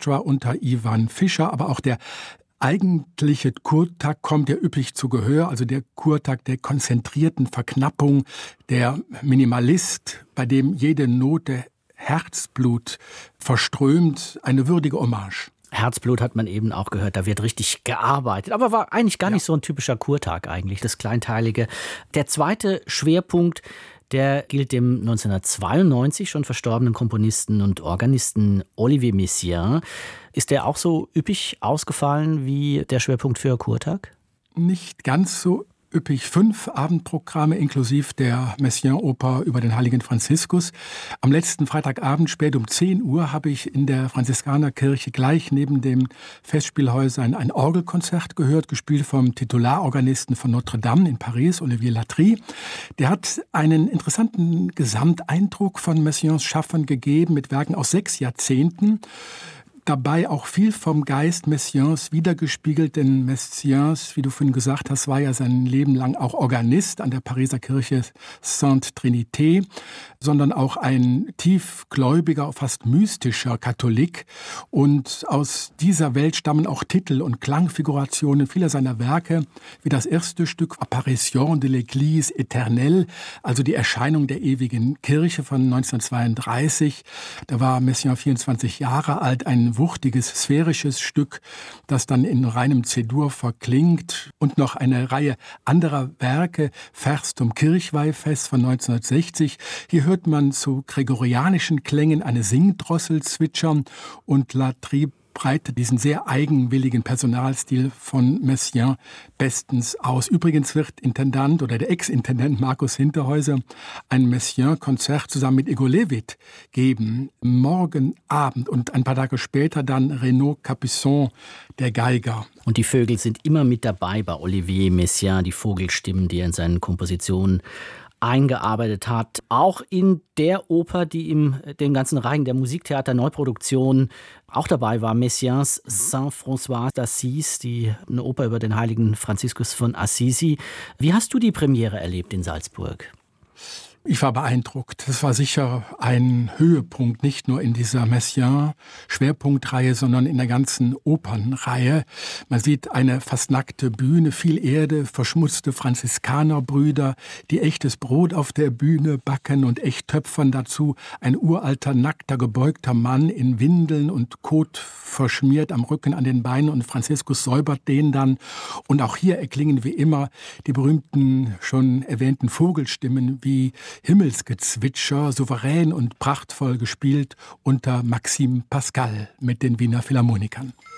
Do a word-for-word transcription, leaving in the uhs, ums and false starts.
Orchestra unter Ivan Fischer, aber auch der eigentliche Kurtakt kommt ja üppig zu Gehör, also der Kurtakt der konzentrierten Verknappung, der Minimalist, bei dem jede Note Herzblut verströmt, eine würdige Hommage. Herzblut hat man eben auch gehört, da wird richtig gearbeitet. Aber war eigentlich gar nicht ja. so ein typischer Kurtag eigentlich, das Kleinteilige. Der zweite Schwerpunkt, der gilt dem neunzehnhundertzweiundneunzig schon verstorbenen Komponisten und Organisten Olivier Messiaen. Ist der auch so üppig ausgefallen wie der Schwerpunkt für Kurtag? Nicht ganz so üppig. Fünf Abendprogramme inklusive der Messiaen-Oper über den heiligen Franziskus. Am letzten Freitagabend spät um zehn Uhr habe ich in der Franziskanerkirche gleich neben dem Festspielhäusern ein Orgelkonzert gehört, gespielt vom Titularorganisten von Notre Dame in Paris, Olivier Latry. Der hat einen interessanten Gesamteindruck von Messiaens Schaffen gegeben mit Werken aus sechs Jahrzehnten. Dabei auch viel vom Geist Messiaens wiedergespiegelt, denn Messiaen, wie du vorhin gesagt hast, war ja sein Leben lang auch Organist an der Pariser Kirche Sainte Trinité, sondern auch ein tiefgläubiger, fast mystischer Katholik. Und aus dieser Welt stammen auch Titel und Klangfigurationen vieler seiner Werke, wie das erste Stück Apparition de l'Église éternelle, also die Erscheinung der ewigen Kirche von neunzehnhundertzweiunddreißig. Da war Messiaen vierundzwanzig Jahre alt, ein wuchtiges, sphärisches Stück, das dann in reinem C-Dur verklingt, und noch eine Reihe anderer Werke, Vers zum Kirchweihfest von neunzehnhundertsechzig. Hier hört man zu gregorianischen Klängen eine Singdrossel zwitschern, und Latry breitet diesen sehr eigenwilligen Personalstil von Messiaen bestens aus. Übrigens wird Intendant oder der Ex-Intendant Markus Hinterhäuser ein Messiaen-Konzert zusammen mit Igor Levit geben, morgen Abend, und ein paar Tage später dann Renaud Capuçon, der Geiger. Und die Vögel sind immer mit dabei bei Olivier Messiaen, die Vogelstimmen, die er in seinen Kompositionen eingearbeitet hat. Auch in der Oper, die im dem ganzen Reigen der Musiktheater-Neuproduktion auch dabei war, Messiaens Saint-François d'Assise, die eine Oper über den heiligen Franziskus von Assisi. Wie hast du die Premiere erlebt in Salzburg? Ich war beeindruckt. Das war sicher ein Höhepunkt, nicht nur in dieser Messiaen-Schwerpunktreihe, sondern in der ganzen Opernreihe. Man sieht eine fast nackte Bühne, viel Erde, verschmutzte Franziskanerbrüder, die echtes Brot auf der Bühne backen und echt töpfern, dazu ein uralter, nackter, gebeugter Mann in Windeln und Kot verschmiert am Rücken, an den Beinen, und Franziskus säubert den dann. Und auch hier erklingen wie immer die berühmten, schon erwähnten Vogelstimmen wie Himmelsgezwitscher, souverän und prachtvoll gespielt unter Maxime Pascal mit den Wiener Philharmonikern.